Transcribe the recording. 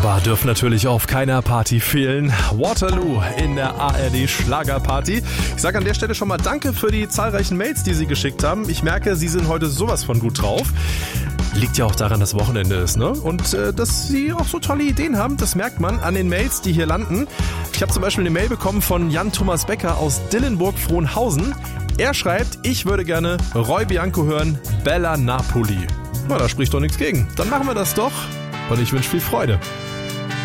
Aber dürfen natürlich auf keiner Party fehlen. Waterloo in der ARD Schlagerparty. Ich sage an der Stelle schon mal danke für die zahlreichen Mails, die Sie geschickt haben. Ich merke, Sie sind heute sowas von gut drauf. Liegt ja auch daran, dass Wochenende ist, ne? Und dass Sie auch so tolle Ideen haben, das merkt man an den Mails, die hier landen. Ich habe zum Beispiel eine Mail bekommen von Jan Thomas Becker aus Dillenburg-Frohnhausen. Er schreibt, ich würde gerne Roy Bianco hören, Bella Napoli. Na, da spricht doch nichts gegen. Dann machen wir das doch und ich wünsche viel Freude.